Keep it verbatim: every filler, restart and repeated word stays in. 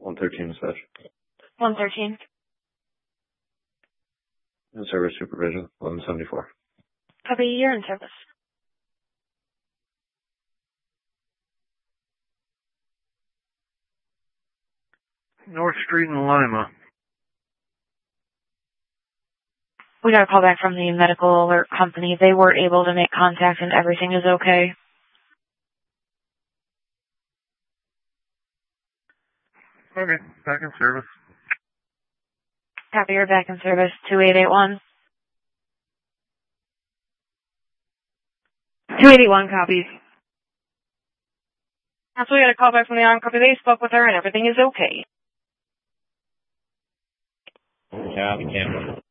one thirteen dispatch. one thirteen. In service supervision, eleven seventy-four. Copy, you're in service. North Street in Lima. We got a call back from the medical alert company. They were able to make contact and everything is okay. Okay, back in service. Copy, you're back in service. two eight eight one. two eighty-one copies. That's we got a call back from the armed company. They spoke with her and everything is okay. Yeah, we can.